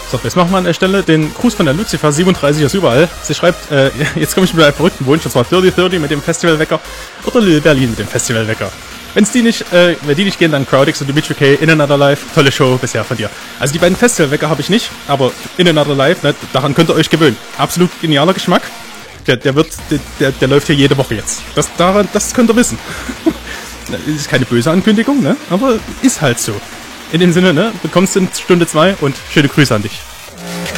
So, jetzt machen wir an der Stelle den Gruß von der Lucifer 37 aus überall. Sie schreibt, jetzt komme ich mit einem verrückten Wunsch, und zwar 3030 mit dem Festivalwecker oder Lil Berlin mit dem Festivalwecker. Wenn die nicht gehen, dann Crowdix und Dimitri K, In Another Life, tolle Show bisher von dir. Also die beiden Festivalwecker habe ich nicht, aber In Another Life, ne, daran könnt ihr euch gewöhnen. Absolut genialer Geschmack. Der läuft hier jede Woche jetzt. Das könnt ihr wissen. Das ist keine böse Ankündigung, ne? Aber ist halt so. In dem Sinne, ne, bekommst du in Stunde 2 und schöne Grüße an dich.